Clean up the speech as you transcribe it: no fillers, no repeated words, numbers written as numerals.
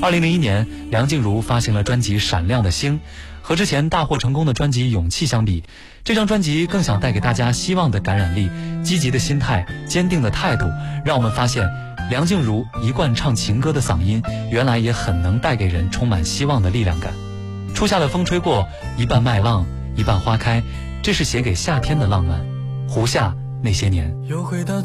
2001年，梁静茹发行了专辑《闪亮的星》，和之前大获成功的专辑《勇气》相比，这张专辑更想带给大家希望的感染力、积极的心态、坚定的态度，让我们发现梁静茹一贯唱情歌的嗓音，原来也很能带给人充满希望的力量感。初夏的风吹过，一半麦浪，一半花开，这是写给夏天的浪漫。胡夏那些年。 又回到